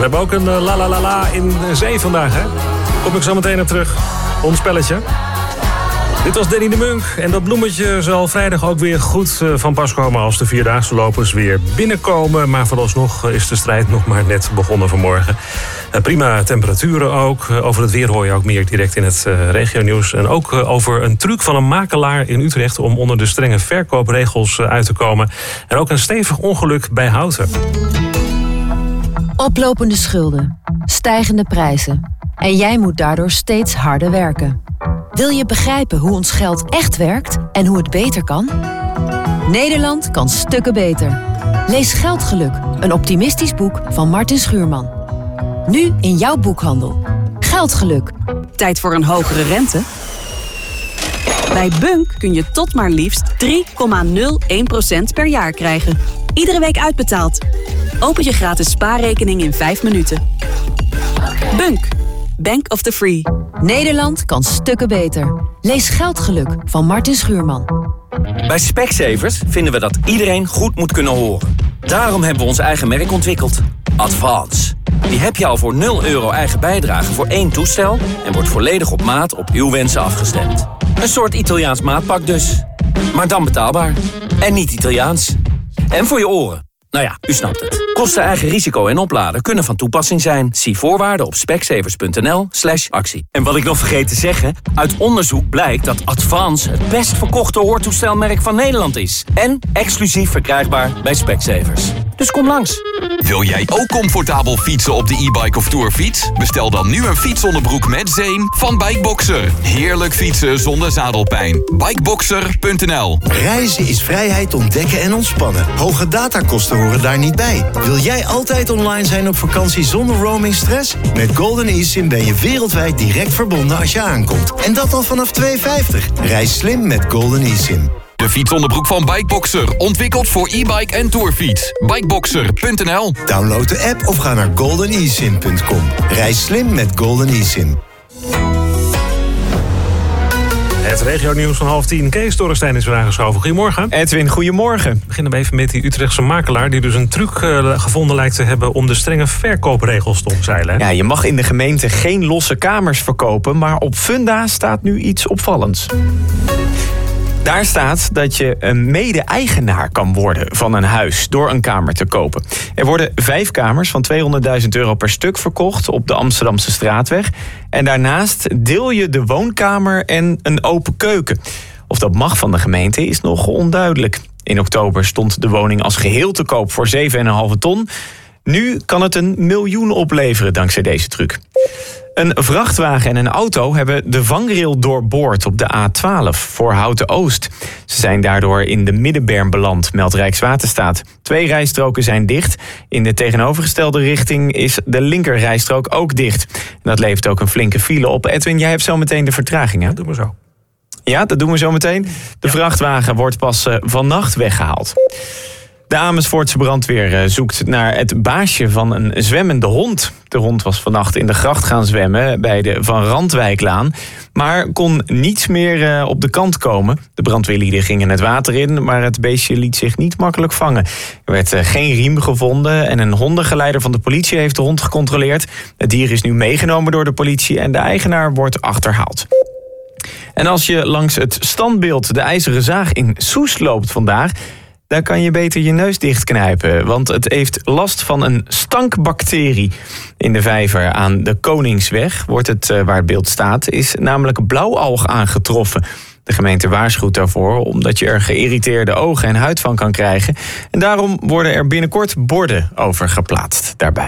hebben ook een la la la la in zee vandaag, hè? Kom ik zo meteen op terug. Ons spelletje. Dit was Danny de Munk. En dat bloemetje zal vrijdag ook weer goed van pas komen als de vierdaagse lopers weer binnenkomen. Maar vooralsnog is de strijd nog maar net begonnen vanmorgen. Prima temperaturen ook. Over het weer hoor je ook meer direct in het regionieuws. En ook over een truc van een makelaar in Utrecht om onder de strenge verkoopregels uit te komen. En ook een stevig ongeluk bij Houten. Oplopende schulden, stijgende prijzen. En jij moet daardoor steeds harder werken. Wil je begrijpen hoe ons geld echt werkt en hoe het beter kan? Nederland kan stukken beter. Lees Geldgeluk, een optimistisch boek van Martin Schuurman. Nu in jouw boekhandel. Geldgeluk. Tijd voor een hogere rente? Bij Bunk kun je tot maar liefst 3,01% per jaar krijgen. Iedere week uitbetaald. Open je gratis spaarrekening in 5 minuten. Bunk. Bank of the Free. Nederland kan stukken beter. Lees Geldgeluk van Martin Schuurman. Bij Specsavers vinden we dat iedereen goed moet kunnen horen. Daarom hebben we ons eigen merk ontwikkeld. Advance. Die heb je al voor €0 eigen bijdrage voor 1 toestel... en wordt volledig op maat op uw wensen afgestemd. Een soort Italiaans maatpak dus. Maar dan betaalbaar. En niet Italiaans. En voor je oren. Nou ja, u snapt het. Kosten, eigen risico en opladen kunnen van toepassing zijn. Zie voorwaarden op specsavers.nl/actie. En wat ik nog vergeet te zeggen... uit onderzoek blijkt dat Advance het best verkochte hoortoestelmerk van Nederland is. En exclusief verkrijgbaar bij Specsavers. Dus kom langs. Wil jij ook comfortabel fietsen op de e-bike of tourfiets? Bestel dan nu een fietsonderbroek met zeem van Bikeboxer. Heerlijk fietsen zonder zadelpijn. Bikeboxer.nl. Reizen is vrijheid ontdekken en ontspannen. Hoge datakosten horen daar niet bij. Wil jij altijd online zijn op vakantie zonder roamingstress? Met Golden eSIM ben je wereldwijd direct verbonden als je aankomt. En dat al vanaf €2,50. Reis slim met Golden eSIM. De fietsonderbroek van Bikeboxer. Ontwikkeld voor e-bike en tourfiets. Bikeboxer.nl. Download de app of ga naar goldenesim.com. Reis slim met Golden eSIM. Het regionieuws van 9:30. Kees Dorrestein is weer aangeschoven. Goedemorgen. Edwin, goedemorgen. We beginnen even met die Utrechtse makelaar... die dus een truc gevonden lijkt te hebben... om de strenge verkoopregels te omzeilen. Hè? Ja, je mag in de gemeente geen losse kamers verkopen... maar op Funda staat nu iets opvallends. Daar staat dat je een mede-eigenaar kan worden van een huis door een kamer te kopen. Er worden 5 kamers van €200.000 per stuk verkocht op de Amsterdamse Straatweg. En daarnaast deel je de woonkamer en een open keuken. Of dat mag van de gemeente is nog onduidelijk. In oktober stond de woning als geheel te koop voor 7,5 ton. Nu kan het $1 miljoen opleveren dankzij deze truc. Een vrachtwagen en een auto hebben de vangrail doorboord op de A12 voor Houten-Oost. Ze zijn daardoor in de middenberm beland, meldt Rijkswaterstaat. 2 rijstroken zijn dicht. In de tegenovergestelde richting is de linkerrijstrook ook dicht. En dat levert ook een flinke file op. Edwin, jij hebt zo meteen de vertraging, hè? Dat doen we zo. Ja, dat doen we zo meteen. De vrachtwagen wordt pas vannacht weggehaald. De Amersfoortse brandweer zoekt naar het baasje van een zwemmende hond. De hond was vannacht in de gracht gaan zwemmen bij de Van Randwijklaan, maar kon niets meer op de kant komen. De brandweerlieden gingen het water in, maar het beestje liet zich niet makkelijk vangen. Er werd geen riem gevonden en een hondengeleider van de politie heeft de hond gecontroleerd. Het dier is nu meegenomen door de politie en de eigenaar wordt achterhaald. En als je langs het standbeeld de IJzeren Zaag in Soest loopt vandaag, daar kan je beter je neus dichtknijpen, want het heeft last van een stankbacterie. In de vijver aan de Koningsweg, wordt het waar het beeld staat, is namelijk blauwalg aangetroffen. De gemeente waarschuwt daarvoor, omdat je er geïrriteerde ogen en huid van kan krijgen. En daarom worden er binnenkort borden over geplaatst daarbij.